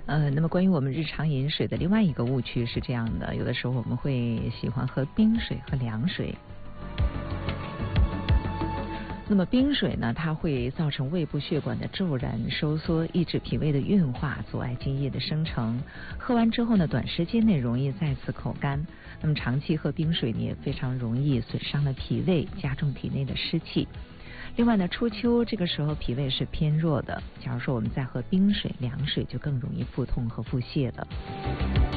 那么关于我们日常饮水的另外一个误区是这样的，有的时候我们会喜欢喝冰水和凉水。那么冰水呢，它会造成胃部血管的骤然收缩，抑制脾胃的运化，阻碍津液的生成。喝完之后呢，短时间内容易再次口干。那么长期喝冰水呢，也非常容易损伤了脾胃，加重体内的湿气。另外呢，初秋这个时候脾胃是偏弱的，假如说我们再喝冰水、凉水，就更容易腹痛和腹泻了。